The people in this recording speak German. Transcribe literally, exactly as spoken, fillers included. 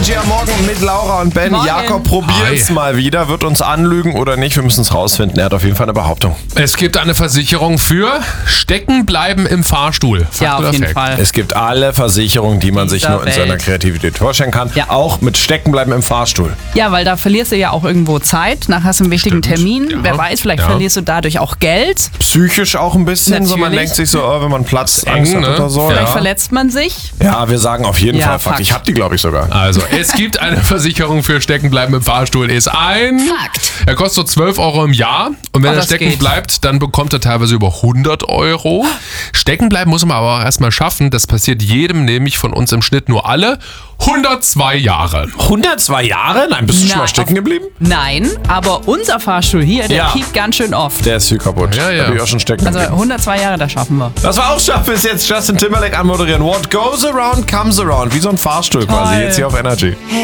Energy am Morgen mit Laura und Ben. Morgen. Jakob probiert's Hi. mal wieder, wird uns anlügen oder nicht. Wir müssen es rausfinden. Er hat auf jeden Fall eine Behauptung. Es gibt eine Versicherung für Steckenbleiben im Fahrstuhl. Fakt Ja, auf oder jeden Fact? Fall. Es gibt alle Versicherungen, die man sich Dieser nur in seiner Welt. Kreativität vorstellen kann. Ja. Auch mit Steckenbleiben im Fahrstuhl. Ja, weil da verlierst du ja auch irgendwo Zeit. Nachher hast du einen wichtigen Stimmt. Termin. Ja. Wer weiß, vielleicht Ja. verlierst du dadurch auch Geld. Psychisch auch ein bisschen. So, man Natürlich. denkt sich so, oh, wenn man Platz Eng, Angst hat ne? oder so. Vielleicht Ja. verletzt man sich. ja, wir sagen auf jeden Ja, Fall Fakt. Fakt. Ich hab die, glaube ich, sogar. Also, es gibt eine Versicherung für Steckenbleiben im Fahrstuhl. Ist ein Fakt. Er kostet so zwölf Euro im Jahr. Und wenn Oh, er das stecken geht. bleibt, dann bekommt er teilweise über hundert Euro. Stecken bleiben muss man aber auch erstmal schaffen. Das passiert jedem nämlich von uns im Schnitt nur alle hundertzwei Jahre. hundertzwei Jahre? Nein, bist du schon Na, mal stecken geblieben? Nein, aber unser Fahrstuhl hier, der Ja. piept ganz schön oft. Der ist viel kaputt. Ja, ja. Da bin ich auch schon stecken Also geblieben. hundertzwei Jahre, das schaffen wir. Das war auch schaffen, ist jetzt Justin Timberlake anmoderieren. What goes around comes around. Wie so ein Fahrstuhl quasi. Toll. Jetzt hier auf Energy. Hey.